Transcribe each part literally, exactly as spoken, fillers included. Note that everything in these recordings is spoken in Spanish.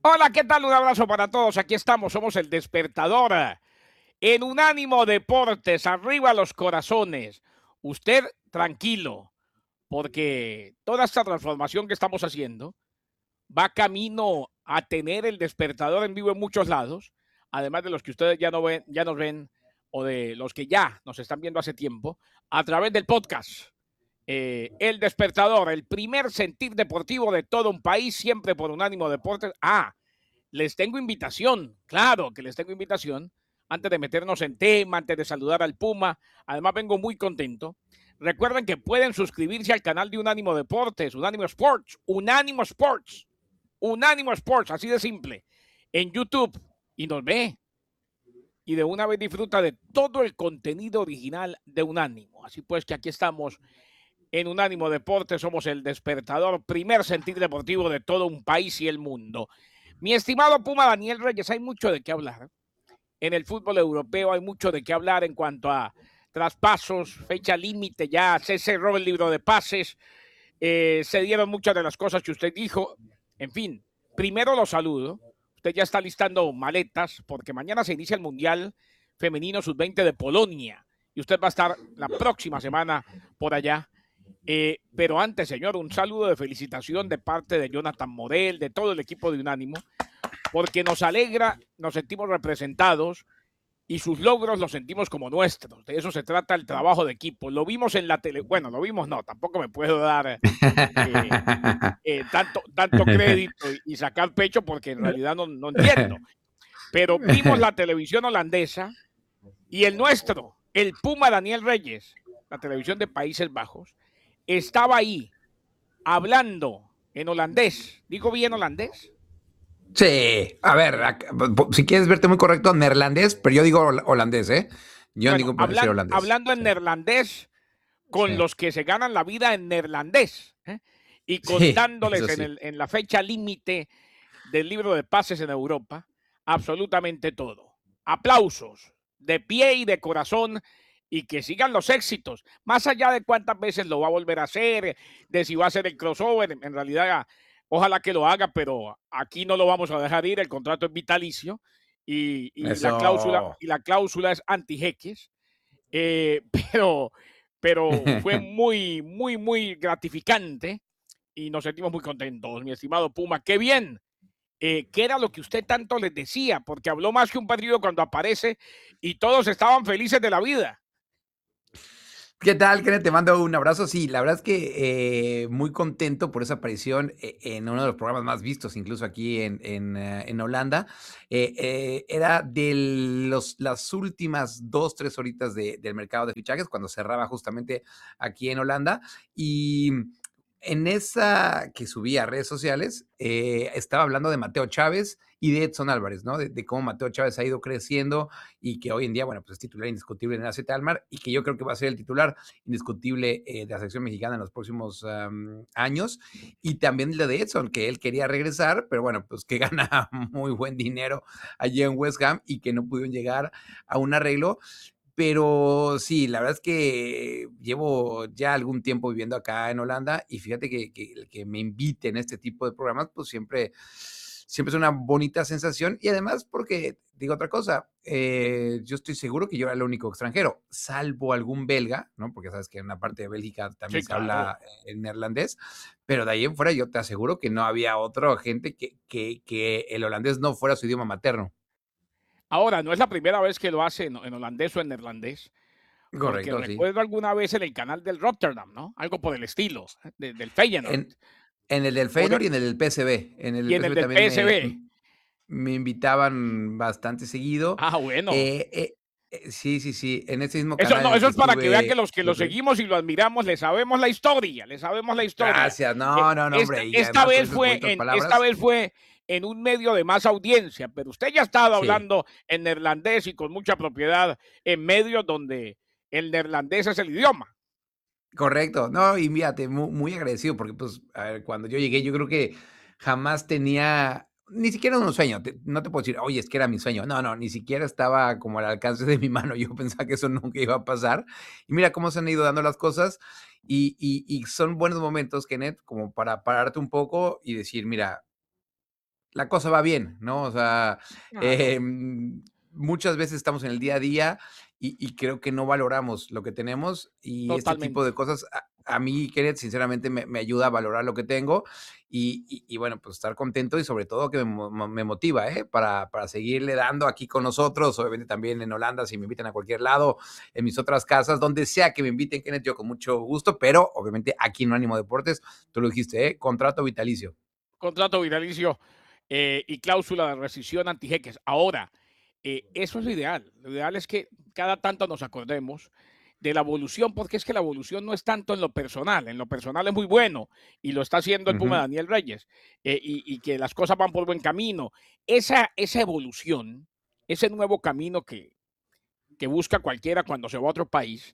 Hola, ¿qué tal? Un abrazo para todos. Aquí estamos, somos el despertador. En Unánimo Deportes, arriba los corazones. Usted tranquilo, porque toda esta transformación que estamos haciendo va camino a tener el despertador en vivo en muchos lados, además de los que ustedes ya no ven, ya nos ven, o de los que ya nos están viendo hace tiempo, a través del podcast. Eh, el Despertador, el primer sentir deportivo de todo un país, siempre por Unánimo Deportes. Ah, les tengo invitación, claro que les tengo invitación, antes de meternos en tema, antes de saludar al Puma. Además vengo muy contento. Recuerden que pueden suscribirse al canal de Unánimo Deportes, Unánimo Sports, Unánimo Sports, Unánimo Sports, así de simple, en YouTube, y nos ve. Y de una vez disfruta de todo el contenido original de Unánimo. Así pues que aquí estamos en Unánimo Deportes, somos el despertador, primer sentir deportivo de todo un país y el mundo. Mi estimado Puma Daniel Reyes, hay mucho de qué hablar. En el fútbol europeo hay mucho de qué hablar en cuanto a traspasos, fecha límite, ya se cerró el libro de pases, eh, se dieron muchas de las cosas que usted dijo. En fin, primero lo saludo. Usted ya está listando maletas porque mañana se inicia el Mundial Femenino sub veinte de Polonia y usted va a estar la próxima semana por allá. Eh, pero antes, señor, un saludo de felicitación de parte de Jonathan Morel, de todo el equipo de Unánimo, porque nos alegra, nos sentimos representados y sus logros los sentimos como nuestros. De eso se trata el trabajo de equipo. Lo vimos en la tele, bueno, lo vimos no, tampoco me puedo dar eh, eh, tanto, tanto crédito y, y sacar pecho porque en realidad no, no entiendo. Pero vimos la televisión holandesa y el nuestro, el Puma Daniel Reyes, la televisión de Países Bajos, estaba ahí hablando en holandés. ¿Digo bien holandés? Sí, a ver, acá, si quieres verte muy correcto, neerlandés, pero yo digo holandés, ¿eh? Yo Bueno, digo prefiero hablan, holandés. hablando en Sí, neerlandés con sí, los que se ganan la vida en neerlandés, ¿eh? Y sí, contándoles eso en, sí. el, en la fecha límite del libro de pases en Europa absolutamente todo. Aplausos de pie y de corazón y que sigan los éxitos, más allá de cuántas veces lo va a volver a hacer, de si va a hacer el crossover, en realidad ojalá que lo haga, pero aquí no lo vamos a dejar ir, el contrato es vitalicio y, y la cláusula Eso. y la cláusula es anti-jeques, eh, pero, pero fue muy, muy, muy gratificante y nos sentimos muy contentos, mi estimado Puma. ¡Qué bien! Eh, ¿Qué era lo que usted tanto les decía? Porque habló más que un perdido cuando aparece y todos estaban felices de la vida. ¿Qué tal, Kenneth? Te mando un abrazo. Sí, la verdad es que eh, muy contento por esa aparición eh, en uno de los programas más vistos, incluso aquí en, en, eh, en Holanda. Eh, eh, era de los, las últimas dos, tres horitas de, del mercado de fichajes, cuando cerraba justamente aquí en Holanda. Y en esa que subí a redes sociales, eh, estaba hablando de Mateo Chávez y de Edson Álvarez, ¿no? De, de cómo Mateo Chávez ha ido creciendo y que hoy en día, bueno, pues es titular indiscutible en el A Z Almar y que yo creo que va a ser el titular indiscutible eh, de la selección mexicana en los próximos um, años. Y también lo de Edson, que él quería regresar, pero bueno, pues que gana muy buen dinero allí en West Ham y que no pudieron llegar a un arreglo. Pero sí, la verdad es que llevo ya algún tiempo viviendo acá en Holanda y fíjate que, que, que me inviten a este tipo de programas, pues siempre, siempre es una bonita sensación y además porque, digo otra cosa, eh, yo estoy seguro que yo era el único extranjero, salvo algún belga, ¿no? Porque sabes que en una parte de Bélgica también Sí, se habla claro. en neerlandés, pero de ahí en fuera yo te aseguro que no había otra gente que, que, que el holandés no fuera su idioma materno. Ahora, no es la primera vez que lo hace en, en holandés o en neerlandés, porque Correcto, sí. recuerdo alguna vez en el canal del Rotterdam, ¿no? Algo por el estilo, ¿eh? de, del Feyenoord. En, en el del Por, Feyenoord y en el del P S V. En el y del en el P S V del también me, P S V. me invitaban bastante seguido. Ah, bueno. Eh, eh, eh, sí, sí, sí. En ese mismo Eso, canal no, en el eso que es para que vean que estuve. los que lo seguimos y lo admiramos le sabemos la historia, le sabemos la historia. Gracias. Eh, No, no, no, esta, hombre. Y esta además con vez esas fue bonitas en esta palabras. vez fue en un medio de más audiencia, pero usted ya ha estado Sí, hablando en neerlandés y con mucha propiedad en medios donde el neerlandés es el idioma. correcto. No, y fíjate, muy, muy agradecido porque, pues, a ver, cuando yo llegué, yo creo que jamás tenía. Ni siquiera un sueño, te- no te puedo decir, oye, es que era mi sueño. No, no, ni siquiera estaba como al alcance de mi mano. Yo pensaba que eso nunca iba a pasar. Y mira cómo se han ido dando las cosas. Y, y, y son buenos momentos, Kenneth, como para pararte un poco y decir, mira, la cosa va bien, ¿no? O sea, Claro, em, muchas veces estamos en el día a día y y creo que no valoramos lo que tenemos, y este tipo de totalmente. cosas a a mí, Kenneth, sinceramente me me ayuda a valorar lo que tengo y y y bueno, pues estar contento y sobre todo que me mo mo me motiva, ¿eh? Para para seguirle dando aquí con nosotros, obviamente también en Holanda, si me invitan a cualquier lado, en mis otras casas, donde sea que me inviten, Kenneth, yo con mucho gusto, pero obviamente aquí en Ánimo Deportes, tú lo dijiste, ¿eh? Contrato vitalicio. Contrato vitalicio eh, y cláusula de rescisión antijeques. Ahora, eh, eso es lo ideal. Lo ideal es que cada tanto nos acordemos de la evolución, porque es que la evolución no es tanto en lo personal. En lo personal es muy bueno y lo está haciendo el Puma Ujú. Daniel Reyes, eh, y, y que las cosas van por buen camino. Esa, esa evolución, ese nuevo camino que, que busca cualquiera cuando se va a otro país,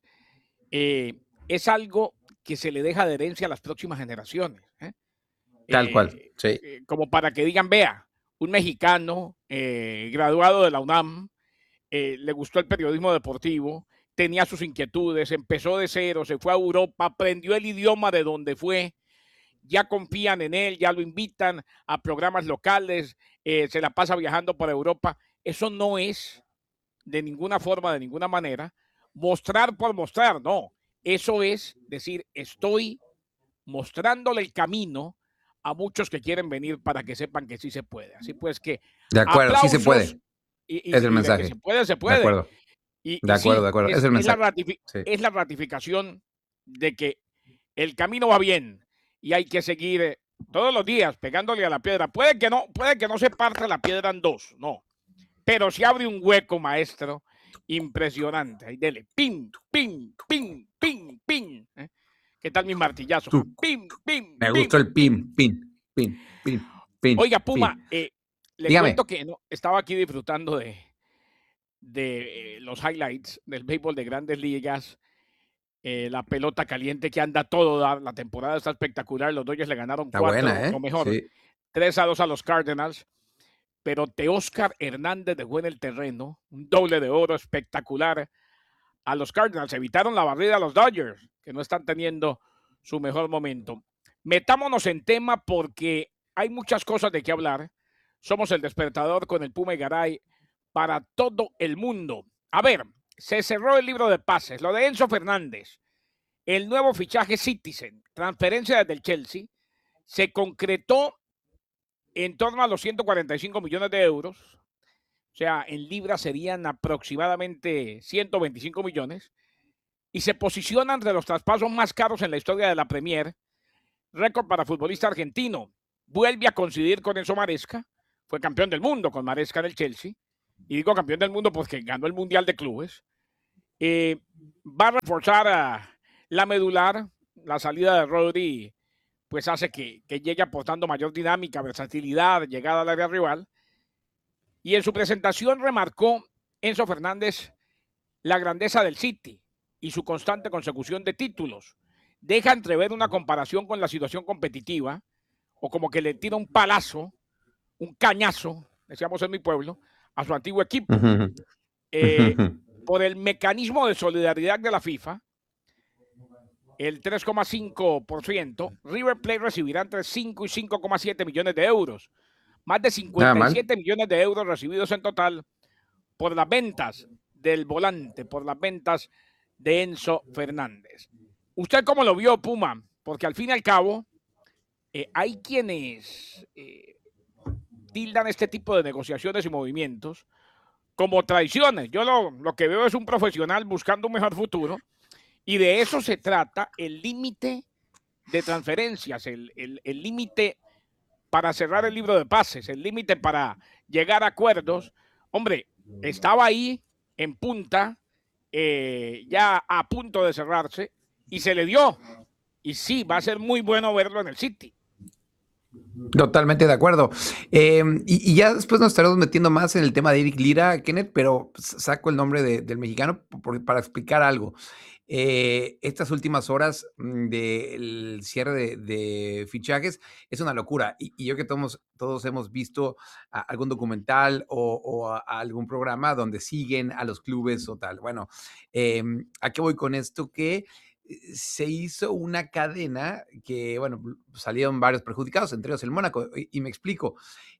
eh, es algo que se le deja de herencia a las próximas generaciones. ¿Eh? Tal cual, eh, sí. eh, como para que digan, vea, un mexicano eh, graduado de la UNAM, eh, le gustó el periodismo deportivo, tenía sus inquietudes, empezó de cero, se fue a Europa, aprendió el idioma de donde fue, ya confían en él, ya lo invitan a programas locales, eh, se la pasa viajando por Europa. Eso no es de ninguna forma, de ninguna manera, mostrar por mostrar, no. Eso es decir, estoy mostrándole el camino a muchos que quieren venir para que sepan que sí se puede. Así pues que De acuerdo, sí se aplausos puede, y, es el y- y de que se mensaje. puede, se De puede. acuerdo, Y, de y acuerdo, de sí, acuerdo, es es, el es, la mensaje. ratifi- Sí. es la ratificación de que el camino va bien y hay que seguir eh, todos los días pegándole a la piedra. Puede que no, puede que no se parta la piedra en dos, no, pero se abre un hueco, maestro, impresionante. Ahí dele, pim, pim, pim, pim, pim. ¿eh? ¿Qué tal mis martillazos? Tú, Pim, pim, me gustó pim, el pim. pin, pin, pin, pin, pin, Oiga, Puma, pin. eh, le cuento Dígame. que no, estaba aquí disfrutando de, de eh, los highlights del béisbol de grandes ligas. Eh, la pelota caliente que anda todo dar. La temporada está espectacular. Los Dodgers le ganaron Está cuatro, buena, no ¿eh? mejor, Sí. tres a dos a los Cardinals. Pero Teóscar Hernández dejó en el terreno un doble de oro espectacular a los Cardinals. Evitaron la barrida a los Dodgers, que no están teniendo su mejor momento. Metámonos en tema porque hay muchas cosas de qué hablar. Somos el despertador con el Puma y Garay para todo el mundo. A ver, se cerró el libro de pases. Lo de Enzo Fernández, el nuevo fichaje Citizen, transferencia desde el Chelsea, se concretó en torno a los ciento cuarenta y cinco millones de euros. O sea, en libras serían aproximadamente ciento veinticinco millones y se posiciona entre los traspasos más caros en la historia de la Premier, récord para futbolista argentino. Vuelve a coincidir con Enzo Maresca, fue campeón del mundo con Maresca en el Chelsea, y digo campeón del mundo porque ganó el Mundial de Clubes. Eh, va a reforzar a la medular, la salida de Rodri, pues hace que, que llegue aportando mayor dinámica, versatilidad, llegada al área rival. Y en su presentación remarcó Enzo Fernández la grandeza del City y su constante consecución de títulos. Deja entrever una comparación con la situación competitiva, o como que le tira un palazo, un cañazo, decíamos en mi pueblo, a su antiguo equipo. Ujú, Eh, ujú. por el mecanismo de solidaridad de la FIFA, el tres coma cinco por ciento, River Plate recibirá entre cinco y cinco coma siete millones de euros. Más de Nada cincuenta y mal. siete millones de euros recibidos en total por las ventas del volante, por las ventas de Enzo Fernández. ¿Usted cómo lo vio, Puma? Porque al fin y al cabo, eh, hay quienes eh, tildan este tipo de negociaciones y movimientos como traiciones. Yo lo, lo que veo es un profesional buscando un mejor futuro y de eso se trata el límite de transferencias, el el, el límite para cerrar el libro de pases, el límite para llegar a acuerdos. Hombre, estaba ahí en punta, eh, ya a punto de cerrarse, y se le dio. Y sí, va a ser muy bueno verlo en el City. Totalmente de acuerdo. Em, y, y ya después nos estaremos metiendo más en el tema de Eric Lira, Kenneth, pero s- saco el nombre de- del mexicano por- para explicar algo. Eh, estas últimas horas mm, del cierre de, de fichajes es una locura. Y, y yo que todos, todos hemos visto a- algún documental o, o a- a algún programa donde siguen a los clubes o tal. Bueno, em, ¿a qué voy con esto? Que se hizo una cadena que, bueno, salieron varios perjudicados, entre ellos el Mónaco. Y, y me explico,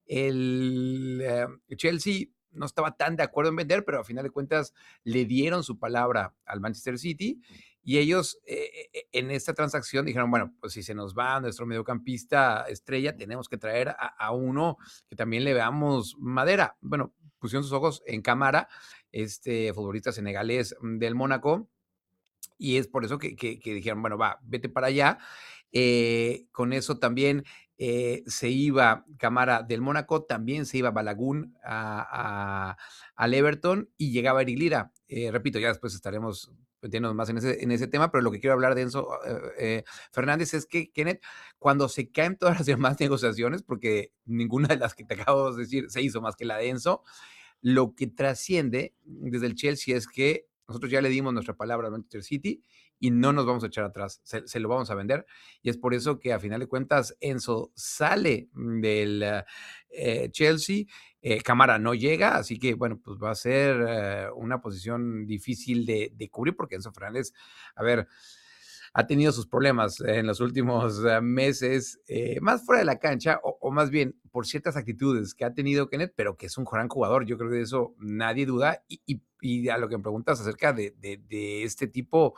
el uh, Chelsea no estaba tan de acuerdo en vender, pero a final de cuentas le dieron su palabra al Manchester City y ellos eh, en esta transacción dijeron, bueno, pues si se nos va nuestro mediocampista estrella, tenemos que traer a, a uno que también le veamos madera. Bueno, pusieron sus ojos en Camara, este futbolista senegalés del Mónaco, y es por eso que, que, que dijeron, bueno, va, vete para allá. Eh, con eso también eh, se iba Camara del Mónaco, también se iba Balagun a, a, al Everton y llegaba Eric Lira. Eh, repito, ya después estaremos metiéndonos más en ese, en ese tema, pero lo que quiero hablar de Enzo eh, eh, Fernández es que, Kenneth, cuando se caen todas las demás negociaciones, porque ninguna de las que te acabo de decir se hizo más que la de Enzo, lo que trasciende desde el Chelsea es que nosotros ya le dimos nuestra palabra al Manchester City y no nos vamos a echar atrás, se, se lo vamos a vender. Y es por eso que a final de cuentas Enzo sale del eh, Chelsea, eh, Camara no llega, así que bueno, pues va a ser eh, una posición difícil de, de cubrir porque Enzo Fernández, a ver, ha tenido sus problemas en los últimos uh, meses, eh, más fuera de la cancha, o, o, más bien por ciertas actitudes que ha tenido Kenneth, pero que es un gran jugador. Yo creo que de eso nadie duda. Y, y, y a lo que me preguntas acerca de, de, de este tipo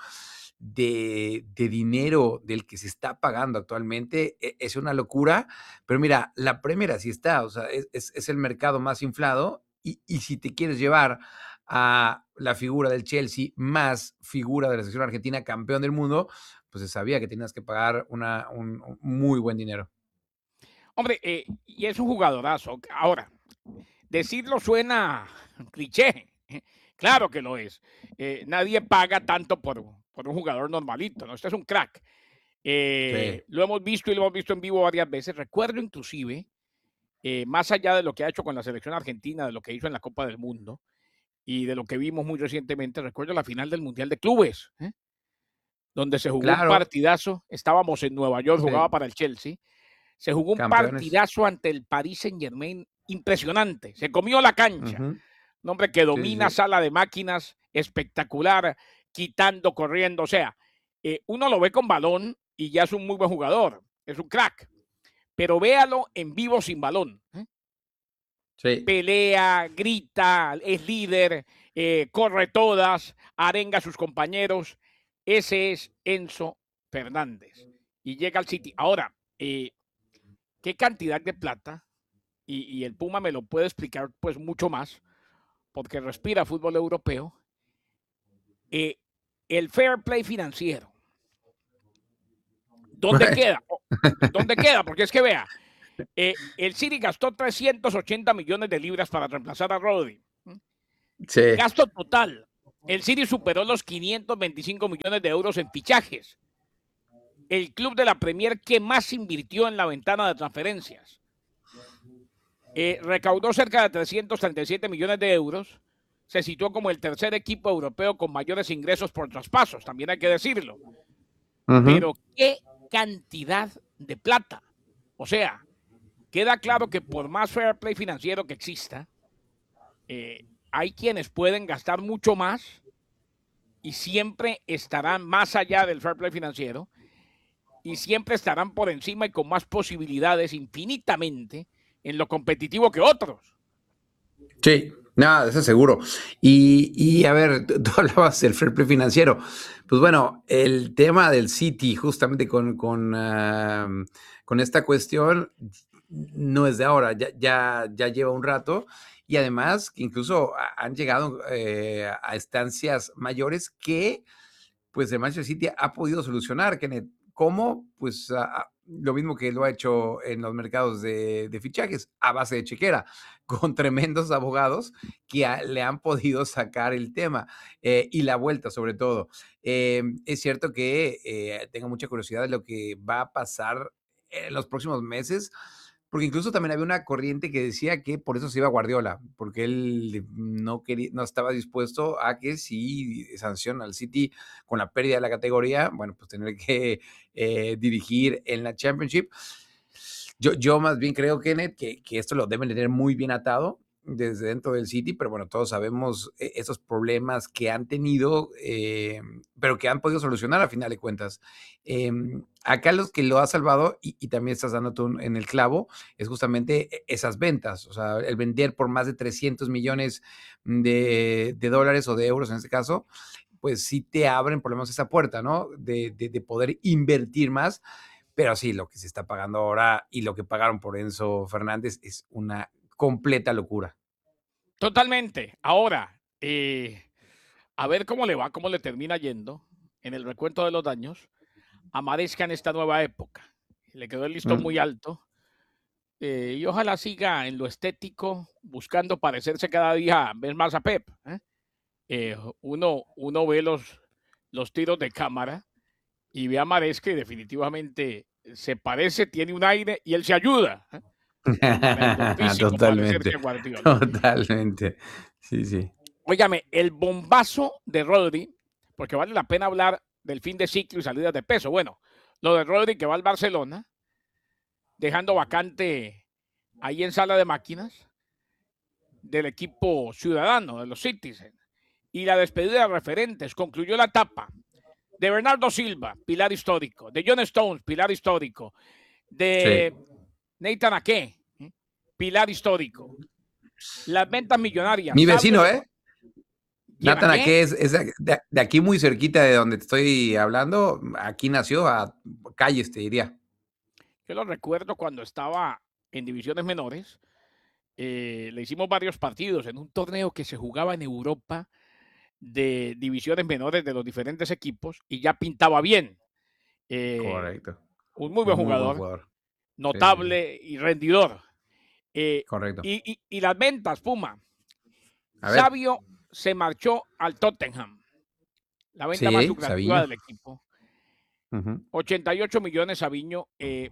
de, de dinero del que se está pagando actualmente, es una locura. Pero mira, la Premier así está, o sea, es, es, es el mercado más inflado. Y, y si te quieres llevar a la figura del Chelsea más figura de la selección argentina, campeón del mundo, pues se sabía que tenías que pagar una, un, un muy buen dinero. Hombre, eh, y es un jugadorazo. Ahora, decirlo suena cliché. Claro que lo es. Eh, nadie paga tanto por, por un jugador normalito, ¿no? Este es un crack. Eh, Sí. lo hemos visto y lo hemos visto en vivo varias veces. Recuerdo inclusive, eh, más allá de lo que ha hecho con la selección argentina, de lo que hizo en la Copa del Mundo y de lo que vimos muy recientemente, recuerdo la final del Mundial de Clubes, ¿eh? Donde se jugó un Claro. partidazo. Estábamos en Nueva York, jugaba Sí. para el Chelsea. Se jugó un Campeones. partidazo ante el Paris Saint-Germain impresionante. Se comió la cancha. Uh-huh. Un hombre que Sí, domina sí. sala de máquinas, espectacular, quitando, corriendo. O sea, eh, uno lo ve con balón y ya es un muy buen jugador. Es un crack. Pero véalo en vivo sin balón, ¿eh? Sí. Pelea, grita, es líder, eh, corre todas, arenga a sus compañeros. Ese es Enzo Fernández. Y llega al City. Ahora, eh, ¿qué cantidad de plata? Y, y el Puma me lo puede explicar pues mucho más, porque respira fútbol europeo. Eh, el fair play financiero. ¿Dónde Right. queda? ¿Dónde queda? Porque es que vea, eh, el City gastó trescientos ochenta millones de libras para reemplazar a Rodri. Sí. Gasto total. El City superó los quinientos veinticinco millones de euros en fichajes. El club de la Premier que más invirtió en la ventana de transferencias. Eh, recaudó cerca de trescientos treinta y siete millones de euros. Se situó como el tercer equipo europeo con mayores ingresos por traspasos, también hay que decirlo. Uh-huh. Pero qué cantidad de plata. O sea, queda claro que por más fair play financiero que exista, eh, hay quienes pueden gastar mucho más y siempre estarán más allá del fair play financiero y siempre estarán por encima y con más posibilidades infinitamente en lo competitivo que otros. Sí, nada, eso seguro. Y, y a ver, tú, tú hablabas del fair play financiero. Pues bueno, el tema del City, justamente con, con, uh, con esta cuestión, no es de ahora, ya, ya, ya lleva un rato. Y además, incluso han llegado eh, a estancias mayores que, pues, el Manchester City ha podido solucionar, Kenneth. ¿Cómo? Pues uh, lo mismo que lo ha hecho en los mercados de, de fichajes, a base de chequera, con tremendos abogados que a, le han podido sacar el tema eh, y la vuelta sobre todo. Eh, es cierto que eh, tengo mucha curiosidad de lo que va a pasar en los próximos meses, porque incluso también había una corriente que decía que por eso se iba Guardiola, porque él no, quería, no estaba dispuesto a que si sanciona al City con la pérdida de la categoría, bueno, pues tener que eh, dirigir en la Championship. Yo, yo más bien creo, Kenneth, que, que esto lo deben tener muy bien atado. desde dentro del City, pero bueno, todos sabemos eh, esos problemas que han tenido, eh, pero que han podido solucionar a final de cuentas. Eh, acá los que lo ha salvado, y, y también estás dando tú en el clavo, es justamente e, esas ventas, o sea, el vender por más de trescientos millones de, de dólares o de euros en este caso, pues sí te abren por lo menos esa puerta, ¿no? De, de, de poder invertir más. Pero sí, lo que se está pagando ahora y lo que pagaron por Enzo Fernández es una completa locura. Totalmente. Ahora, eh, a ver cómo le va, cómo le termina yendo en el recuento de los daños a Maresca en esta nueva época. Le quedó el listón Mm. muy alto. Eh, y ojalá siga en lo estético, buscando parecerse cada día ver más a Pep. ¿eh? Eh, uno, uno ve los, los tiros de cámara y ve a Maresca y definitivamente se parece, tiene un aire y él se ayuda ¿eh? para en lo físico parecerse Totalmente, a Guardiola. totalmente. Sí, sí. Óigame, el bombazo de Rodri, porque vale la pena hablar del fin de ciclo y salidas de peso. Bueno, lo de Rodri que va al Barcelona, dejando vacante ahí en sala de máquinas del equipo ciudadano, de los Citizens. Y la despedida de referentes concluyó la etapa de Bernardo Silva, pilar histórico, de John Stones, pilar histórico, Sí. de Nathan Ake, ¿eh? pilar histórico. Las ventas millonarias, Mi Sabio vecino, de... ¿eh? ¿Quién Nathan Ake? Ake es, es de, de aquí muy cerquita de donde te estoy hablando. Aquí nació, a calles, te diría. Yo lo recuerdo cuando estaba en divisiones menores. Eh, le hicimos varios partidos en un torneo que se jugaba en Europa de divisiones menores de los diferentes equipos y ya pintaba bien. Eh, Correcto. un muy buen Muy buen jugador, jugador. Sí, sí, sí. notable y rendidor. Eh, Correcto. y, y, y las ventas, Puma. A ver. Sabio se marchó al Tottenham, la venta más Sí, lucrativa Sabiño. del equipo. Ujú. ochenta y ocho millones Sabiño, eh,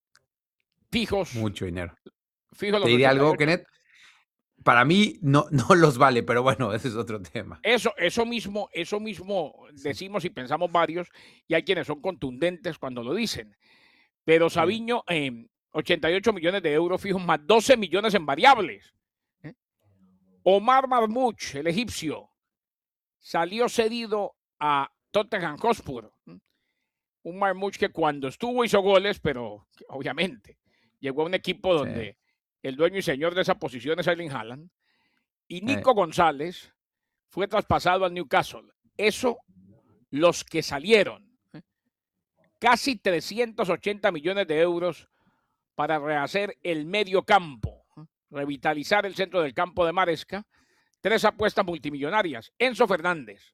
fijos, Mucho dinero. fijos Te los diré ochenta y algo, ocho. Kenneth. Para mí no, no los vale, pero bueno, ese es otro tema. Eso, eso mismo, eso mismo Sí, decimos y pensamos varios, y hay quienes son contundentes cuando lo dicen. Pero sí. Sabiño, eh, ochenta y ocho millones de euros fijos más doce millones en variables. ¿eh? Omar Marmouch, el egipcio, salió cedido a Tottenham Hotspur. ¿eh? Un Marmouch que cuando estuvo hizo goles, pero obviamente llegó a un equipo Sí, donde el dueño y señor de esa posición es Erling Haaland. Y sí. Nico González fue traspasado al Newcastle. Eso, los que salieron. ¿eh? Casi trescientos ochenta millones de euros para rehacer el medio campo, ¿eh? revitalizar el centro del campo de Maresca. Tres apuestas multimillonarias. Enzo Fernández,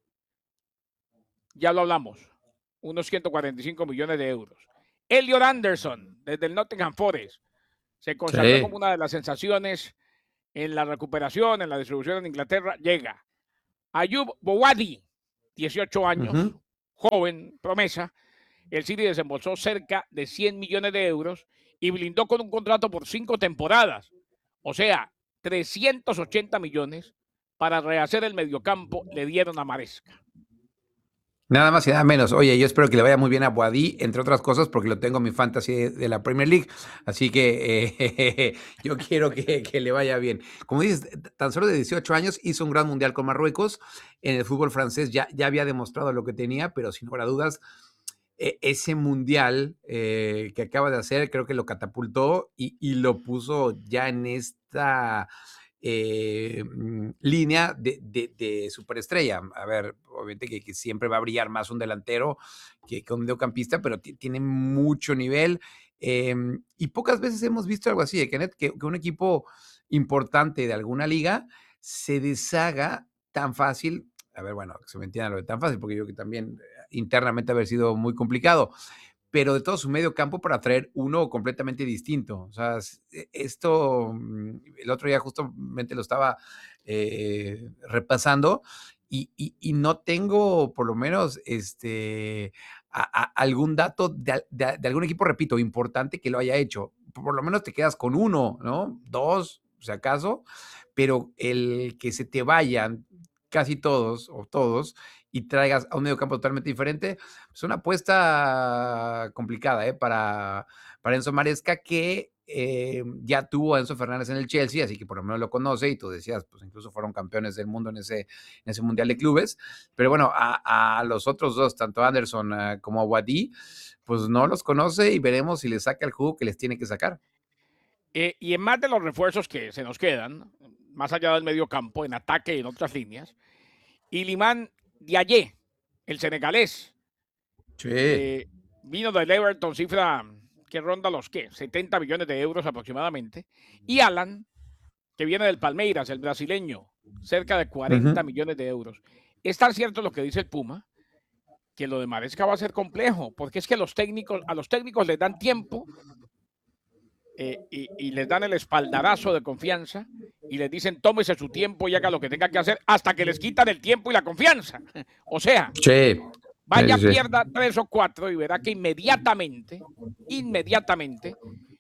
ya lo hablamos, unos ciento cuarenta y cinco millones de euros. Elliot Anderson, desde el Nottingham Forest, se consagró Sí. como una de las sensaciones en la recuperación, en la distribución en Inglaterra. Llega Ayub Bowadi, dieciocho años, Ujú. joven, promesa. El City desembolsó cerca de cien millones de euros y blindó con un contrato por cinco temporadas. O sea, trescientos ochenta millones para rehacer el mediocampo le dieron a Maresca. Nada más y nada menos. Oye, yo espero que le vaya muy bien a Boadí, entre otras cosas, porque lo tengo en mi fantasy de, de la Premier League. Así que eh, yo quiero que, que, le vaya bien. Como dices, tan solo de dieciocho años hizo un gran mundial con Marruecos. En el fútbol francés ya, ya había demostrado lo que tenía, pero sin lugar a dudas, eh, ese mundial eh, que acaba de hacer, creo que lo catapultó y, y lo puso ya en esta eh, línea de, de, de, superestrella. A ver, obviamente que, que, siempre va a brillar más un delantero que, que un mediocampista, pero tiene mucho nivel. Eh, y pocas veces hemos visto algo así, de Kenneth, que, que un equipo importante de alguna liga se deshaga tan fácil. A ver, bueno, que se me entienda lo de tan fácil, porque yo que también internamente haber sido muy complicado, pero de todo su medio campo para traer uno completamente distinto. O sea, esto, el otro día justamente lo estaba eh, repasando y, y, y, no tengo por lo menos este, a, a, algún dato de, de, de algún equipo, repito, importante que lo haya hecho. Por lo menos te quedas con uno, ¿no? Dos, si acaso, pero el que se te vayan casi todos o todos y traigas a un medio campo totalmente diferente, es una apuesta complicada ¿eh? para, para Enzo Maresca, que eh, ya tuvo a Enzo Fernández en el Chelsea, así que por lo menos lo conoce, y tú decías, pues incluso fueron campeones del mundo en ese, en ese Mundial de Clubes, pero bueno, a, a los otros dos, tanto Anderson uh, como a Wadi, pues no los conoce y veremos si les saca el jugo que les tiene que sacar. Eh, y en más de los refuerzos que se nos quedan, más allá del medio campo, en ataque y en otras líneas, Iliman Diaye, el senegalés, Sí. eh, vino del Everton, cifra que ronda los ¿qué? setenta millones de euros aproximadamente. Y Alan, que viene del Palmeiras, el brasileño, cerca de cuarenta uh-huh. millones de euros. Es tan cierto lo que dice el Puma, que lo de Maresca va a ser complejo, porque es que los técnicos, a los técnicos les dan tiempo eh, y, y les dan el espaldarazo de confianza y les dicen tómese su tiempo y haga lo que tenga que hacer hasta que les quitan el tiempo y la confianza. O sea, sí. vaya, sí, sí. pierda tres o cuatro y verá que inmediatamente, inmediatamente,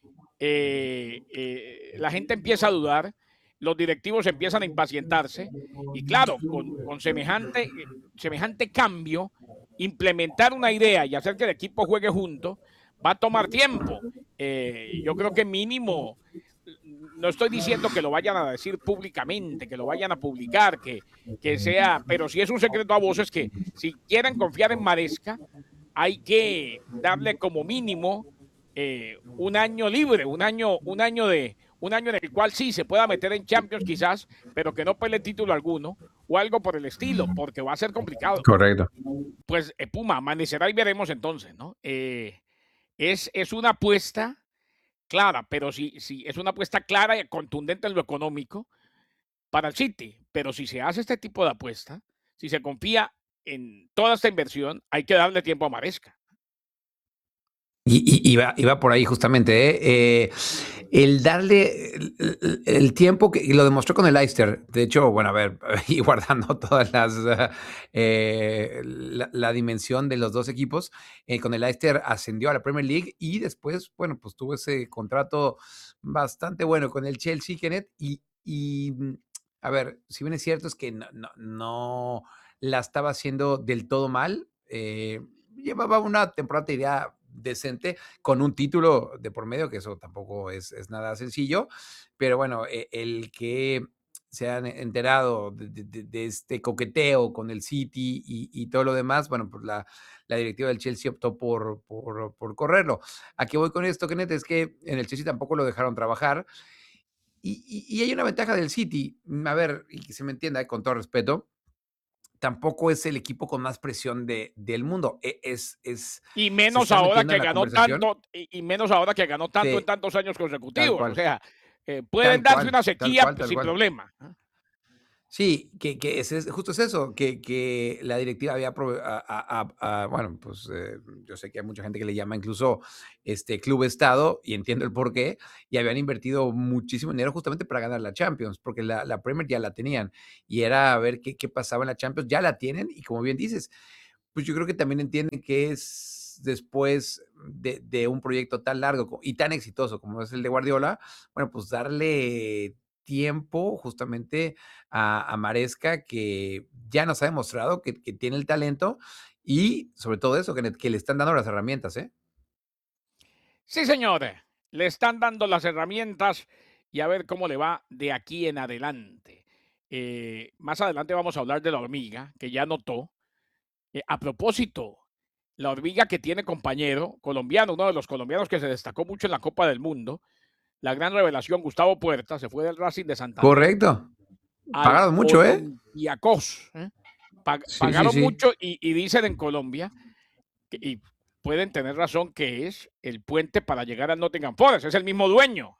eh, eh, la gente empieza a dudar, los directivos empiezan a impacientarse y claro, con, con semejante, semejante cambio, implementar una idea y hacer que el equipo juegue junto va a tomar tiempo. Eh, yo creo que mínimo, no estoy diciendo que lo vayan a decir públicamente, que lo vayan a publicar, que, que sea, pero si es un secreto a voces que si quieren confiar en Maresca, hay que darle como mínimo eh, un año libre, un año, un año de, un año en el cual sí se pueda meter en Champions quizás, pero que no pelee título alguno o algo por el estilo, porque va a ser complicado. Correcto. Pues eh, Puma, amanecerá y veremos entonces, ¿no? Eh, es, es una apuesta clara, pero si, si es una apuesta clara y contundente en lo económico para el City, pero si se hace este tipo de apuesta, si se confía en toda esta inversión, hay que darle tiempo a Maresca. Y, y, y, va, y va por ahí justamente, ¿eh? Eh, el darle el, el, el tiempo, que y lo demostró con el Leicester, de hecho, bueno, a ver, y guardando todas las, eh, la, la dimensión de los dos equipos, eh, con el Leicester ascendió a la Premier League y después, bueno, pues tuvo ese contrato bastante bueno con el Chelsea, Kenneth, y, y a ver, si bien es cierto es que no, no, no la estaba haciendo del todo mal, eh, llevaba una temporada, te diría, decente, con un título de por medio, que eso tampoco es, es nada sencillo, pero bueno, eh, el que se han enterado de, de, de, este coqueteo con el City y, y todo lo demás, bueno, pues la, la directiva del Chelsea optó por, por, por correrlo. ¿A qué voy con esto, Kenneth? Es que en el Chelsea tampoco lo dejaron trabajar, y, y, y hay una ventaja del City, a ver, y que se me entienda, con todo respeto, tampoco es el equipo con más presión de, del mundo. Es, es, y menos ahora que ganó tanto, y, y menos ahora que ganó tanto sí, en tantos años consecutivos. O sea, eh, pueden tal darse cual, una sequía tal cual, tal sin cual. problema. Sí, que, que es, es, justo es eso, que, que la directiva había, a, a, a, bueno, pues eh, yo sé que hay mucha gente que le llama incluso este club estado, y entiendo el por qué, y habían invertido muchísimo dinero justamente para ganar la Champions, porque la, la Premier ya la tenían, y era a ver qué, qué pasaba en la Champions, ya la tienen, y como bien dices, pues yo creo que también entienden que es después de, de un proyecto tan largo y tan exitoso como es el de Guardiola, bueno, pues darle tiempo justamente a, a Maresca, que ya nos ha demostrado que, que tiene el talento y sobre todo eso, que, que le están dando las herramientas, ¿eh? Sí, señores, le están dando las herramientas y a ver cómo le va de aquí en adelante. Eh, más adelante vamos a hablar de la hormiga, que ya notó. Eh, a propósito, la hormiga que tiene compañero colombiano, uno de los colombianos que se destacó mucho en la Copa del Mundo, la gran revelación, Gustavo Puerta, se fue del Racing de Santander. Correcto. Pagaron mucho, ¿eh? ¿eh? Pag sí, pagaron sí, sí. mucho y, y dicen en Colombia, que, y pueden tener razón, que es el puente para llegar al Nottingham Forest, es el mismo dueño.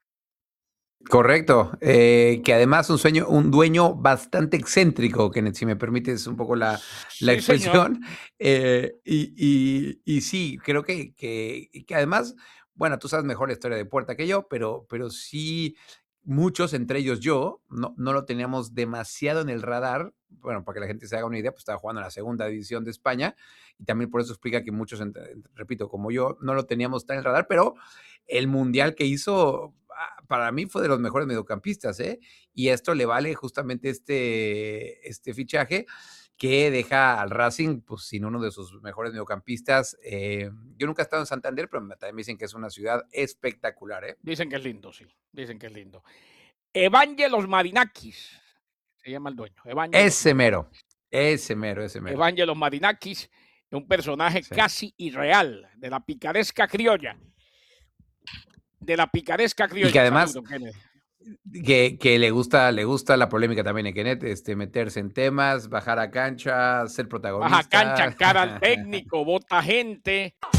Correcto, eh, que además un sueño, un dueño bastante excéntrico, Kenneth, si me permites un poco la, la sí, expresión. Eh, y, y, y sí, creo que, que, que además, bueno, tú sabes mejor la historia de Puerta que yo, pero, pero sí, muchos, entre ellos yo, no, no lo teníamos demasiado en el radar. Bueno, para que la gente se haga una idea, pues estaba jugando en la segunda división de España, y también por eso explica que muchos, repito, como yo, no lo teníamos tan en el radar, pero el mundial que hizo, para mí fue de los mejores mediocampistas, ¿eh? Y esto le vale justamente este, este fichaje, que deja al Racing, pues, sin uno de sus mejores mediocampistas. Eh, yo nunca he estado en Santander, pero también me dicen que es una ciudad espectacular, ¿eh? Dicen que es lindo, sí, dicen que es lindo. Evangelos Marinakis, se llama el dueño, Evangelos Ese mero, Marinakis. ese mero, ese mero. Evangelos Marinakis es un personaje Sí. casi irreal, de la picaresca criolla. De la picaresca criolla. Y que además, Salud, don Kenneth. que, que le gusta, le gusta la polémica también a Kenneth, este, meterse en temas, bajar a cancha, ser Baja cancha, protagonista. cara al técnico, bota gente.